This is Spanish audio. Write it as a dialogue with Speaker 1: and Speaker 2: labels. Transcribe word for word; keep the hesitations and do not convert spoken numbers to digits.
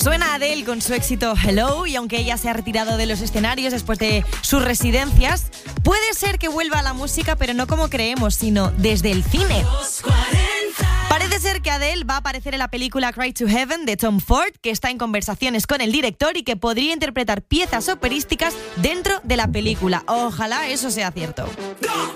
Speaker 1: Suena Adele con su éxito Hello, y aunque ella se ha retirado de los escenarios después de sus residencias, puede ser que vuelva a la música, pero no como creemos, sino desde el cine. Parece ser que Adele va a aparecer en la película Cry to Heaven de Tom Ford, que está en conversaciones con el director y que podría interpretar piezas operísticas dentro de la película. Ojalá eso sea cierto.